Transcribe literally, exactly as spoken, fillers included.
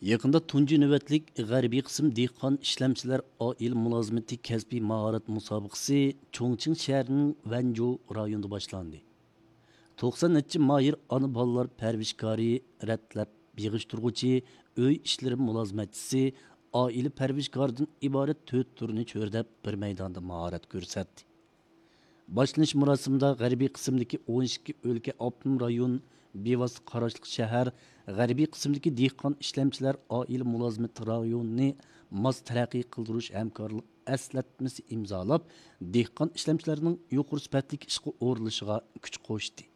Yaqında tunji navbatlik g'arbiy qism dehqon ishlamchilar oila mulozimati kasbiy mahorat musobaqasi Chongqing shahrining Vanzhou rayonida boshlandi. to'qson necha mayir ona bolalar parvishkori, ratlab yig'ishtirg'uchi, uy ishlari mulozimatchisi, oila parvishkoridan iborat to'rt turni cho'rdab bir maydonda mahorat ko'rsatdi. Boshlanish marosimida g'arbiy qismdagi o'n ikki o'lka avtonom rayon, bevosita qarashli shahar, g'arbiy qismdagi dehqon ishlamchilar oila mulozimati rayonini mos taraqqiy qildirish hamkorlik eslatmasi imzolab, dehqon ishlamchilarning yuqori sifatli ishga o'rilishiga kuch qo'shdi.